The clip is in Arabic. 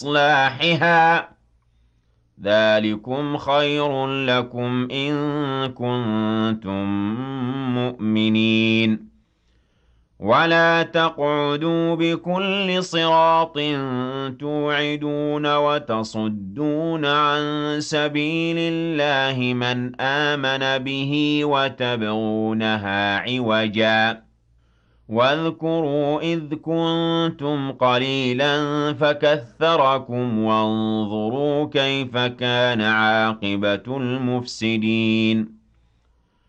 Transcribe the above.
إصلاحها ذلكم خير لكم إن كنتم مؤمنين ولا تقعدوا بكل صراط توعدون وتصدون عن سبيل الله من آمن به وتبغونها عوجا واذكروا إذ كنتم قليلا فكثركم وانظروا كيف كان عاقبة المفسدين